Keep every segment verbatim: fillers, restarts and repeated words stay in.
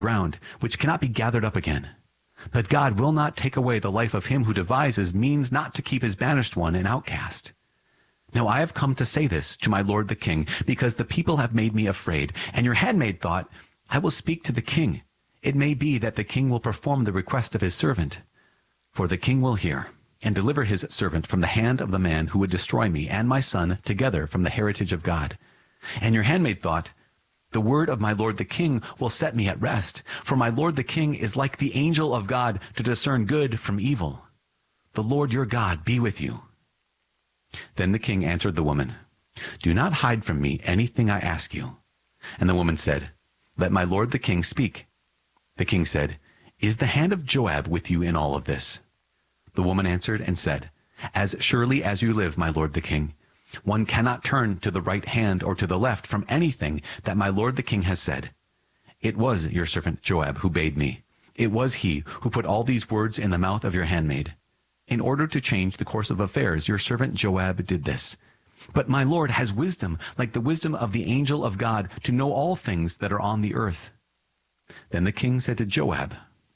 ground, which cannot be gathered up again. But God will not take away the life of him who devises means not to keep his banished one an outcast. Now I have come to say this to my lord the king, because the people have made me afraid, and your handmaid thought, I will speak to the king. It may be that the king will perform the request of his servant. For the king will hear, and deliver his servant from the hand of the man who would destroy me and my son together from the heritage of God. And your handmaid thought, the word of my lord the king will set me at rest, for my lord the king is like the angel of God to discern good from evil. The Lord your God be with you. Then the king answered the woman, do not hide from me anything I ask you. And the woman said, let my lord the king speak. The king said, is the hand of Joab with you in all of this? The woman answered and said, as surely as you live, my lord the king, one cannot turn to the right hand or to the left from anything that my lord the king has said. It was your servant Joab who bade me. It was he who put all these words in the mouth of your handmaid. In order to change the course of affairs, your servant Joab did this. But my lord has wisdom, like the wisdom of the angel of God, to know all things that are on the earth. Then the king said to Joab,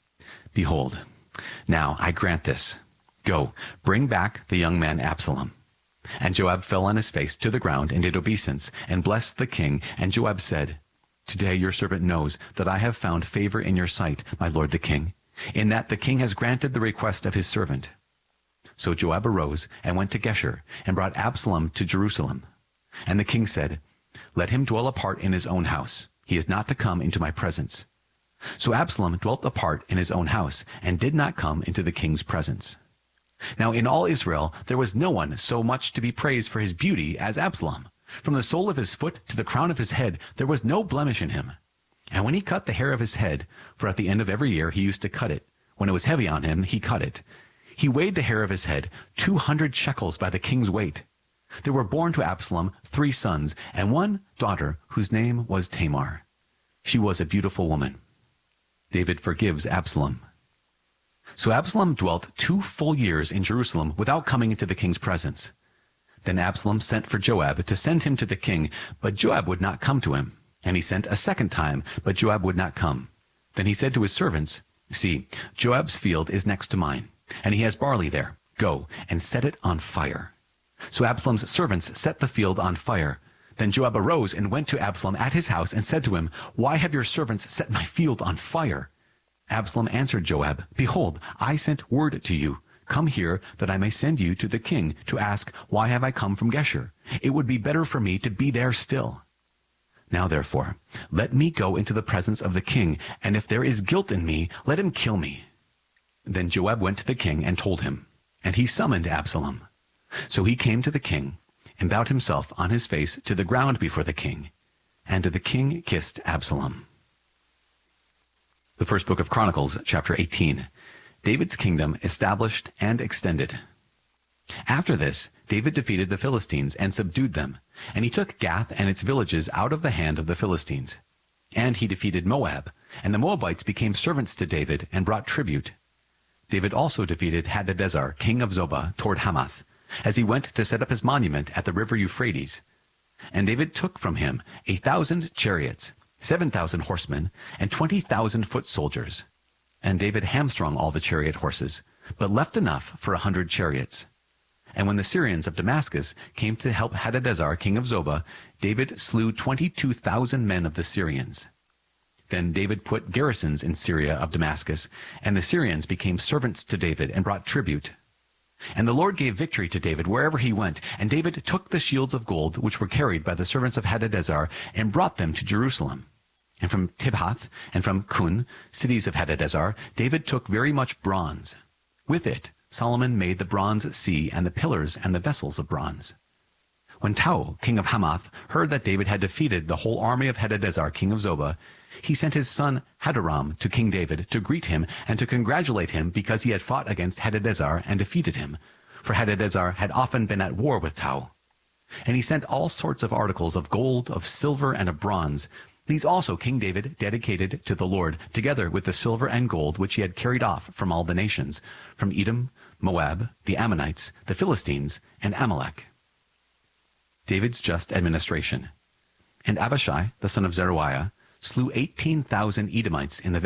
behold, now I grant this. Go, bring back the young man Absalom. And Joab fell on his face to the ground and did obeisance, and blessed the king. And Joab said, today your servant knows that I have found favor in your sight, my lord the king, in that the king has granted the request of his servant. So Joab arose and went to Geshur, and brought Absalom to Jerusalem. And the king said, let him dwell apart in his own house. He is not to come into my presence. So Absalom dwelt apart in his own house, and did not come into the king's presence. Now in all Israel there was no one so much to be praised for his beauty as Absalom. From the sole of his foot to the crown of his head there was no blemish in him. And when he cut the hair of his head, for at the end of every year he used to cut it, when it was heavy on him he cut it, he weighed the hair of his head two hundred shekels by the king's weight. There were born to Absalom three sons, and one daughter whose name was Tamar. She was a beautiful woman. David forgives Absalom. So Absalom dwelt two full years in Jerusalem without coming into the king's presence. Then Absalom sent for Joab to send him to the king, but Joab would not come to him. And he sent a second time, but Joab would not come. Then he said to his servants, see, Joab's field is next to mine, and he has barley there. Go and set it on fire. So Absalom's servants set the field on fire. Then Joab arose and went to Absalom at his house and said to him, why have your servants set my field on fire? Absalom answered Joab, behold, I sent word to you. Come here, that I may send you to the king to ask, why have I come from Geshur? It would be better for me to be there still. Now therefore, let me go into the presence of the king, and if there is guilt in me, let him kill me. Then Joab went to the king and told him, and he summoned Absalom. So he came to the king, and bowed himself on his face to the ground before the king. And the king kissed Absalom. The first book of Chronicles, chapter eighteen. David's kingdom established and extended. After this, David defeated the Philistines and subdued them, and he took Gath and its villages out of the hand of the Philistines. And he defeated Moab, and the Moabites became servants to David and brought tribute. David also defeated Hadadezer, king of Zobah, toward Hamath, as he went to set up his monument at the river Euphrates. And David took from him a thousand chariots, seven thousand horsemen, and twenty thousand foot soldiers. And David hamstrung all the chariot horses, but left enough for a hundred chariots. And when the Syrians of Damascus came to help Hadadezer, king of Zobah, David slew twenty-two thousand men of the Syrians. Then David put garrisons in Syria of Damascus, and the Syrians became servants to David and brought tribute. And the Lord gave victory to David wherever he went, and David took the shields of gold which were carried by the servants of Hadadezer and brought them to Jerusalem. And from Tibhath and from Kun, cities of Hadadezer, David took very much bronze. With it Solomon made the bronze sea and the pillars and the vessels of bronze. When Tou, king of Hamath, heard that David had defeated the whole army of Hadadezer, king of Zobah, he sent his son Hadoram to King David to greet him and to congratulate him because he had fought against Hadadezer and defeated him, for Hadadezer had often been at war with Tou. And he sent all sorts of articles of gold, of silver, and of bronze. These also King David dedicated to the Lord, together with the silver and gold which he had carried off from all the nations, from Edom, Moab, the Ammonites, the Philistines, and Amalek. David's just administration. And Abishai, the son of Zeruiah, slew eighteen thousand Edomites in the